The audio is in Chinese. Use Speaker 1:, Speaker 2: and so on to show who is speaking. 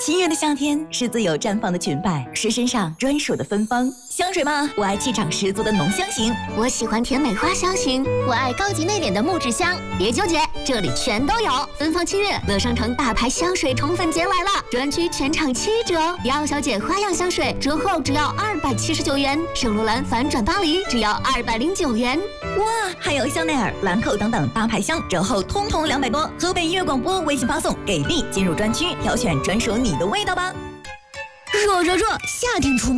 Speaker 1: 7月的夏天是自由绽放的裙摆，是身上专属的芬芳。香水吗？我爱气场十足的浓香型，
Speaker 2: 我喜欢甜美花香型，
Speaker 3: 我爱高级内敛的木质香。
Speaker 2: 别纠结，这里全都有。芬芳7月，乐商城大牌香水宠粉节来了，专区全场7折。迪奥小姐花样香水折后只要279元，圣罗兰反转巴黎只要209元。
Speaker 1: 哇，还有香奈儿、兰蔻等等大牌香折后通通200多。河北音乐广播微信发送给力，进入专区挑选专属你的味道吧。
Speaker 3: 热，夏天出